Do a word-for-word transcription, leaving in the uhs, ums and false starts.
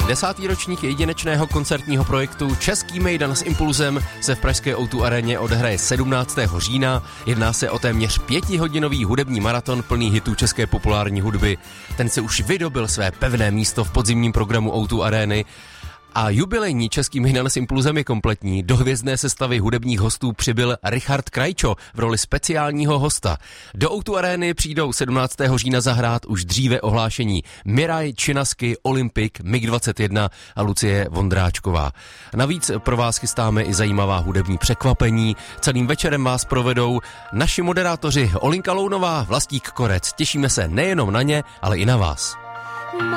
Desátý ročník jedinečného koncertního projektu Český mejdan s impulzem se v pražské ó dvě aréně odehraje sedmnáctého října. Jedná se o téměř pětihodinový hudební maraton plný hitů české populární hudby. Ten se už vydobil své pevné místo v podzimním programu ó dvě arény. A jubilejní Český mejdan s impulzem je kompletní. Do hvězdné sestavy hudebních hostů přibyl Richard Krajčo v roli speciálního hosta. Do ó dvě arény přijdou sedmnáctého října zahrát už dříve ohlášení Miraj Činasky, Olympik, M I G dvacet jedna a Lucie Vondráčková. Navíc pro vás chystáme i zajímavá hudební překvapení. Celým večerem vás provedou naši moderátoři Olinka Lounová, Vlastík Korec. Těšíme se nejenom na ně, ale i na vás.